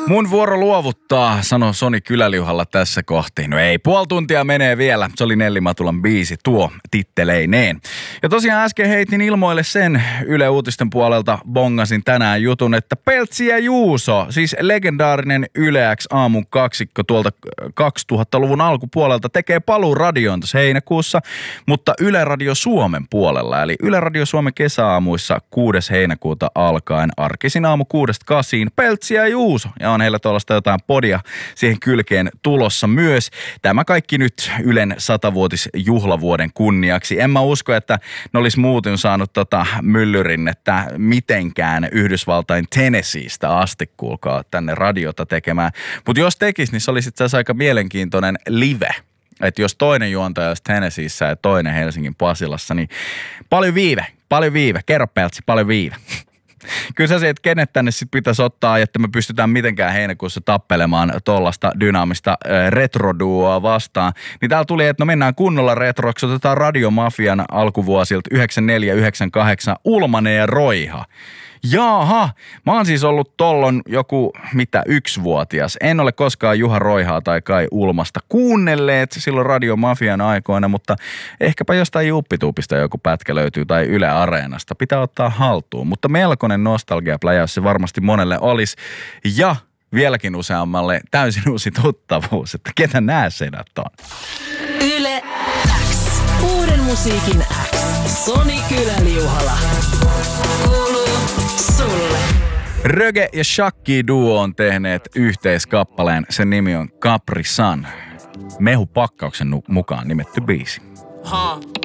Mun vuoro luovuttaa, sanoi Soni Kyläliuhalla tässä kohti. No ei, puoli tuntia menee vielä. Se oli Nelli Matulan biisi, tuo titteleineen. Ja tosiaan äsken heitin ilmoille sen Yle Uutisten puolelta, bongasin tänään jutun, että Peltsi ja Juuso, siis legendaarinen Yle X aamun kaksikko tuolta 2000-luvun alkupuolelta, tekee paluu radioon tässä heinäkuussa, mutta Yle Radio Suomen puolella. Eli Yle Radio Suomen kesäaamuissa 6. heinäkuuta alkaen arkisin aamu 6-8 Peltsi ja Juuso. Ja on heillä tuollaista jotain podia siihen kylkeen tulossa myös. Tämä kaikki nyt Ylen 100-vuotisjuhlavuoden kunniaksi. En mä usko, että ne olisi muuten saanut myllyrin, että mitenkään Yhdysvaltain Tennesseestä asti, kuulkaa, tänne radiota tekemään. Mutta jos tekisi, niin se olisi itse asiassa aika mielenkiintoinen live. Että jos toinen juontaja olisi Tennesseeissä ja toinen Helsingin Pasilassa, niin paljon viive. Kerro Peltsi, paljon viive. Kyllä se, että kenet tänne sitten pitäisi ottaa, että me pystytään mitenkään heinäkuussa tappelemaan tollaista dynaamista retroduoa vastaan. Niin täällä tuli, että no mennään kunnolla retroksi, otetaan Radiomafian alkuvuosilta 94-98 Ulmanen ja Roiha. Jaaha, mä oon siis ollut tollon joku, 1-vuotias. En ole koskaan Juha Roihaa tai Kai Ulmasta kuunnelleet silloin Radiomafian aikoina, mutta ehkäpä jostain Juppituupista joku pätkä löytyy tai Yle Areenasta. Pitää ottaa haltuun, mutta melkoinen nostalgiapläjäys se varmasti monelle olisi. Ja vieläkin useammalle täysin uusi tuttavuus, että ketä nää sedät on. Yle X. Uuden musiikin X. Soni Kyläliuhala. Kuuluu sulle. Röge ja Shakki duo on tehneet yhteiskappaleen. Sen nimi on Capri Sun. Mehupakkauksen mukaan nimetty biisi.